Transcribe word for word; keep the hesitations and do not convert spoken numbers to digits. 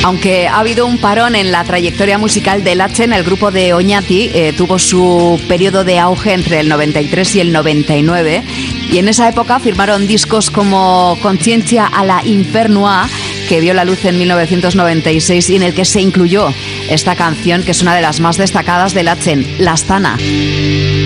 Aunque ha habido un parón en la trayectoria musical de Lachen, el grupo de Oñati eh, tuvo su periodo de auge entre el noventa y tres y el noventa y nueve, y en esa época firmaron discos como Consciència a la Infernua, que vio la luz en mil novecientos noventa y seis y en el que se incluyó esta canción, que es una de las más destacadas de Lachen, L'Astana.